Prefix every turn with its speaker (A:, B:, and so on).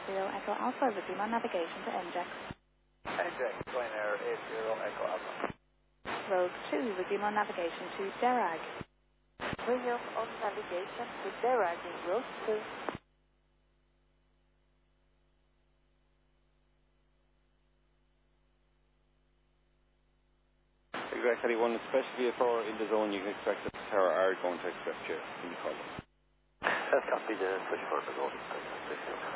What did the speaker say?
A: 80 Echo Alpha, resume on navigation to NJAX.
B: NJAX, Ryanair 80 Echo Alpha.
A: Road 2, resume on navigation to Derag.
C: Resume on navigation to Derag in Road 2.
D: Exec 31, especially if you're in the zone, you can expect that the tower are going to accept you in the call.
B: That's copy the switch for the zone.